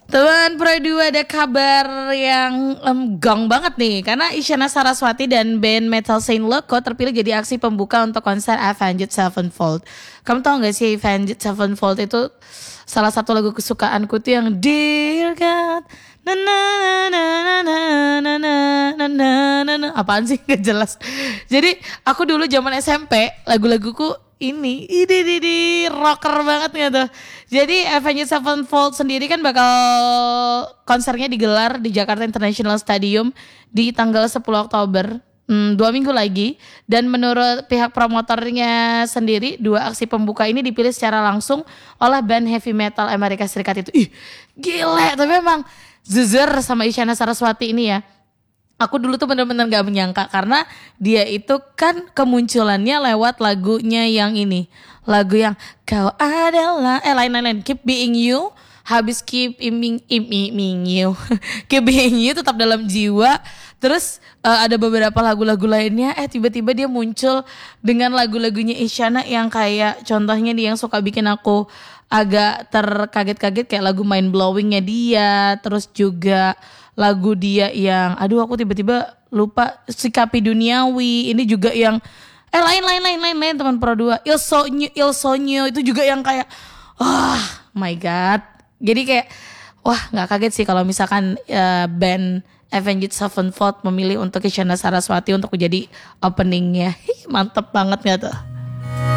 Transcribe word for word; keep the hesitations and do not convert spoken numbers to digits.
Teman Pro dua ada kabar yang um, gong banget nih. Karena Isyana Saraswati dan band Metal Saint Loco terpilih jadi aksi pembuka untuk konser Avenged Sevenfold. Kamu tahu gak sih Avenged Sevenfold itu salah satu lagu kesukaanku tuh yang Dear God na na na na na na na na na na. Apaan sih, gak jelas. Jadi aku dulu zaman S M P lagu-laguku ini ini di, di rocker banget gitu. Jadi Avenged Sevenfold sendiri kan bakal konsernya digelar di Jakarta International Stadium di tanggal sepuluh Oktober, hmm, dua minggu lagi. Dan menurut pihak promotornya sendiri, dua aksi pembuka ini dipilih secara langsung oleh band heavy metal Amerika Serikat itu. Ih gile, tapi memang jujur sama Isyana Saraswati ini ya, aku dulu tuh bener-bener gak menyangka karena dia itu kan kemunculannya lewat lagunya yang ini. Lagu yang kau adalah, eh lain-lain, Keep Being You, habis Keep Iming, Iming You, Keep Being You tetap dalam jiwa. Terus uh, ada beberapa lagu-lagu lainnya, eh tiba-tiba dia muncul dengan lagu-lagunya Isyana yang kayak contohnya dia yang suka bikin aku agak terkaget-kaget kayak lagu Mind Blowingnya dia. Terus juga lagu dia yang aduh aku tiba-tiba lupa, Sikapi Duniawi. Ini juga yang eh lain lain lain lain lain teman Pro dua, Il Sogno Il Sogno itu juga yang kayak wah oh my god. Jadi kayak wah nggak kaget sih kalau misalkan uh, band Avenged Sevenfold memilih untuk Isyana Saraswati untuk menjadi openingnya. Mantep banget nggak tuh?